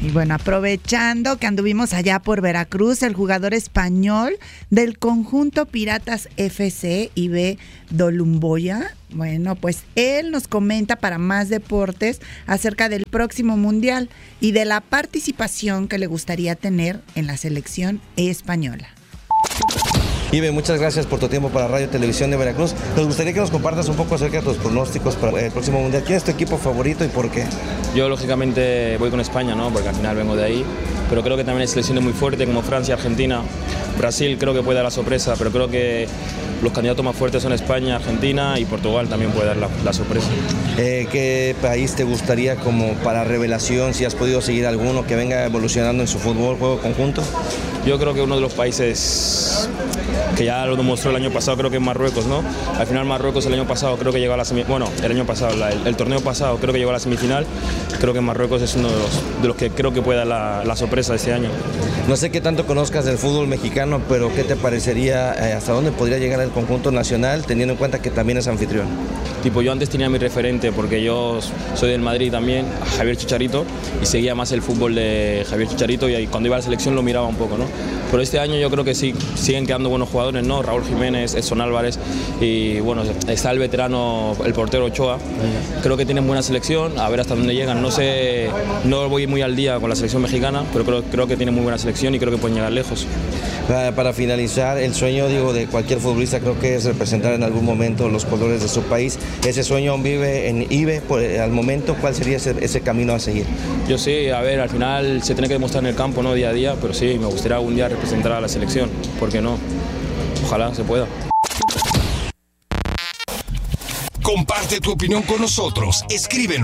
Y bueno, aprovechando que anduvimos allá por Veracruz, el jugador español del conjunto Piratas FC, Ibe Dolumboya, bueno, pues él nos comenta para Más Deportes acerca del próximo Mundial y de la participación que le gustaría tener en la selección española. Ibe, muchas gracias por tu tiempo para Radio Televisión de Veracruz. Nos gustaría que nos compartas un poco acerca de tus pronósticos para el próximo Mundial. ¿Quién es tu equipo favorito y por qué? Yo lógicamente voy con España, ¿no? Porque al final vengo de ahí, pero creo que también hay selecciones muy fuertes como Francia, Argentina, Brasil creo que puede dar la sorpresa, pero creo que los candidatos más fuertes son España, Argentina y Portugal también puede dar la sorpresa. ¿Qué país te gustaría como para revelación, si has podido seguir alguno que venga evolucionando en su fútbol, juego conjunto? Yo creo que uno de los países que ya lo demostró el año pasado, creo que es Marruecos, ¿no? Al final Marruecos el año pasado creo que llegó a la semifinal, bueno, el año pasado, el torneo pasado creo que llegó a la semifinal, creo que Marruecos es uno de los que creo que puede dar la sorpresa de este año. No sé qué tanto conozcas del fútbol mexicano, pero ¿qué te parecería, hasta dónde podría llegar el conjunto nacional, teniendo en cuenta que también es anfitrión? Tipo, yo antes tenía mi referente, porque yo soy del Madrid también, Javier Chicharito, y seguía más el fútbol de Javier Chicharito, y cuando iba a la selección lo miraba un poco, ¿no? Pero este año yo creo que sí, siguen quedando buenos jugadores, ¿no? Raúl Jiménez, Edson Álvarez, y bueno, está el veterano, el portero Ochoa. Creo que tienen buena selección, a ver hasta dónde llegan. No sé, no voy muy al día con la selección mexicana, pero creo que tienen muy buena selección y creo que pueden llegar lejos. Para finalizar, el sueño, digo, de cualquier futbolista creo que es representar en algún momento los colores de su país. Ese sueño aún vive en Ibe, al momento, ¿cuál sería ese camino a seguir? Yo sí, a ver, al final se tiene que demostrar en el campo, ¿no? Día a día, pero sí, me gustaría algún día representar a la selección, ¿por qué no? Ojalá se pueda. Comparte tu opinión con nosotros, escríbenos